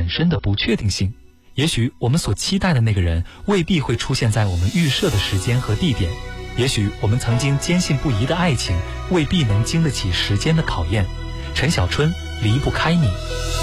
本身的不确定性。也许我们所期待的那个人未必会出现在我们预设的时间和地点，也许我们曾经坚信不疑的爱情未必能经得起时间的考验。陈小春，离不开你。